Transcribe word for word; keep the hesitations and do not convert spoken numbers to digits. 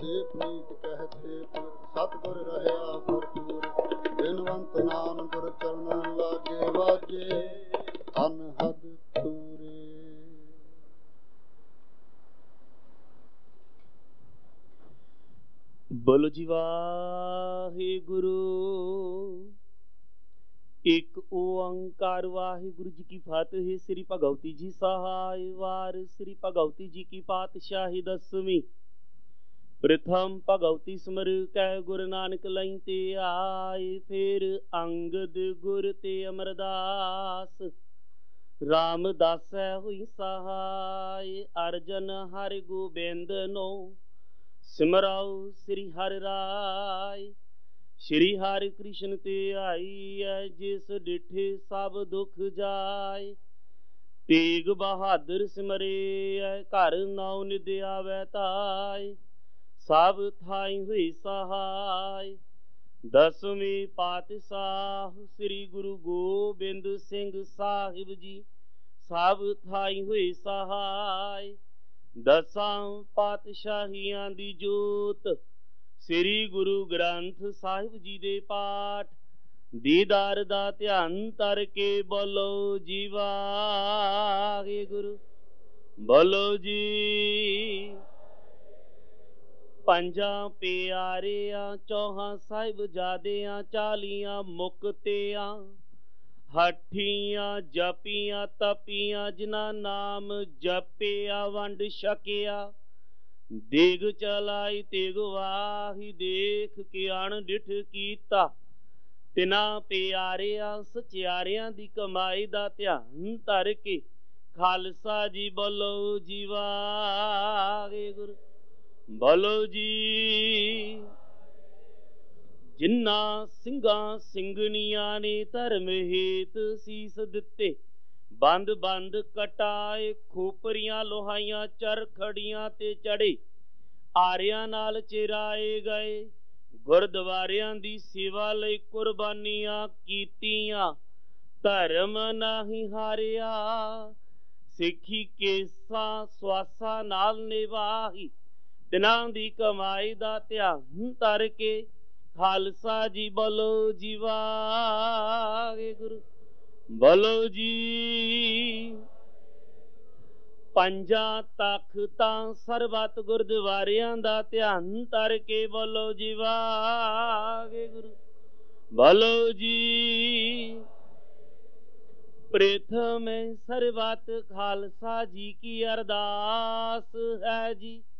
ਪ੍ਰੀਤ ਕਹਤੇ ਸਤਿਗੁਰ ਰਹਿਆ ਭਰਪੂਰ। ਬਿਨਵੰਤ ਨਾਮ ਗੁਰ ਚਰਨ ਲਾਗੇ ਵਾਜੇ ਅਨਹਦ ਤੂਰੇ। ਬੋਲੋ ਜੀ ਵਾਹਿਗੁਰੂ। ਇੱਕ ਓੰਕਾਰ ਵਾਹਿਗੁਰੂ ਜੀ ਕੀ ਫਤਿਹ। ਸ੍ਰੀ ਭਗਵਤੀ ਜੀ ਸਹਾਇ ਵਾਰ। ਸ੍ਰੀ ਭਗਵਤੀ ਜੀ ਕੀ ਪਾਤਸ਼ਾਹੀ ਦਸਵੀਂ। ਪ੍ਰਥਮ ਭਗਵਤੀ ਸਿਮਰ ਕੈ ਗੁਰੂ ਨਾਨਕ ਲਈ ਤੇ ਆਏ। ਫਿਰ ਅੰਗਦ ਗੁਰ ਤੇ ਅਮਰਦਾਸ ਰਾਮਦਾਸੈ ਹੋਈ ਸਹਾਇ। ਅਰਜਨ ਹਰਿ ਗੋਬਿੰਦ ਨੋ ਸਿਮਰਾਉ ਸ੍ਰੀ ਹਰਿ ਰਾਇ। ਸ਼੍ਰੀ ਹਰਿ ਕ੍ਰਿਸ਼ਨ ਤੇ ਆਈ ਹੈ। ਜਿਸ ਡਿਠੇ ਸਭ ਦੁਖ ਜਾਏ। ਤੇਗ ਬਹਾਦਰ ਸਿਮਰੇ ਹੈ। ਘਰ ਨਾਉ ਨਿਦ ਆਵੈ ਤਾਏ। ਸਭ ਥਾਈ ਹੋਈ ਸਹਾਇ। ਦਸਵੇਂ ਪਾਤਸ਼ਾਹ ਸ੍ਰੀ ਗੁਰੂ ਗੋਬਿੰਦ ਸਿੰਘ ਸਾਹਿਬ ਜੀ ਸਭ ਥਾਈ ਹੋਈ ਸਹਾਇ। ਦਸਾਂ ਪਾਤਸ਼ਾਹੀਆਂ ਦੀ ਜੋਤ ਸ੍ਰੀ ਗੁਰੂ ਗ੍ਰੰਥ ਸਾਹਿਬ ਜੀ ਦੇ ਪਾਠ ਦੀਦਾਰ ਦਾ ਧਿਆਨ ਧਰ ਕੇ ਬੋਲੋ ਜੀ ਵਾਹਿਗੁਰੂ। ਬੋਲੋ ਜੀ। ਪੰਜਾਂ ਪਿਆਰਿਆਂ ਚੌਹਾਂ ਸਾਹਿਬਜ਼ਾਦਿਆਂ ਚਾਲੀਆਂ ਮੁਕਤਿਆਂ ਹੱਠੀਆਂ ਜਪੀਆਂ ਤਪੀਆਂ ਜਿਨ੍ਹਾਂ ਨਾਮ ਜਪਿਆ ਵੰਡ ਛਕਿਆ। ਦੇਗ ਚਲਾਈ ਤੇਗ ਵਾਹੀ ਦੇਖ ਕੇ ਅਣਡਿਠ ਕੀਤਾ। ਤਿਨਾਂ ਪਿਆਰਿਆਂ ਸਚਿਆਰਿਆਂ ਦੀ ਕਮਾਈ ਦਾ ਧਿਆਨ ਧਰ ਕੇ ਖਾਲਸਾ ਜੀ ਬੋਲੋ ਜੀ ਵਾਹਿਗੁਰੂ। ਬੋਲੋ ਜੀ। ਜਿਨ੍ਹਾਂ ਸਿੰਘਾਂ ਸਿੰਘਣੀਆਂ ਨੇ ਧਰਮ ਹੇਤ ਸੀਸ ਦਿੱਤੇ। ਬੰਦ ਬੰਦ ਕਟਾਏ ਖੋਪਰੀਆਂ ਲੋਹਾਈਆਂ ਚਰਖੜੀਆਂ ਤੇ ਚੜੇ। ਆਰਿਆਂ ਨਾਲ ਚਿਰਾਏ ਗਏ। ਗੁਰਦੁਆਰਿਆਂ ਦੀ ਸੇਵਾ ਲਈ ਕੁਰਬਾਨੀਆਂ ਕੀਤੀਆਂ। ਧਰਮ ਨਹੀਂ ਹਾਰਿਆ। ਸਿੱਖੀ ਕੇਸਾਂ ਸਵਾਸਾਂ ਨਾਲ ਨਿਭਾਈ। ਤਿਨਾਂ ਦੀ ਕਮਾਈ ਦਾ ਧਿਆਨ ਧਰ ਕੇ ਖਾਲਸਾ ਜੀ ਬੋਲੋ ਜੀ ਵਾਹਿਗੁਰੂ। ਬੋਲੋ ਜੀ। ਪੰਜਾਂ ਤਖ਼ਤਾਂ ਸਰਬੱਤ ਗੁਰਦੁਆਰਿਆਂ ਦਾ ਧਿਆਨ ਧਰ ਕੇ ਬੋਲੋ ਜੀ ਵਾਹਿਗੁਰੂ। ਬੋਲੋ ਜੀ। ਪ੍ਰਥਮ ਸਰਬੱਤ ਖਾਲਸਾ ਜੀ ਕੀ ਅਰਦਾਸ ਹੈ ਜੀ।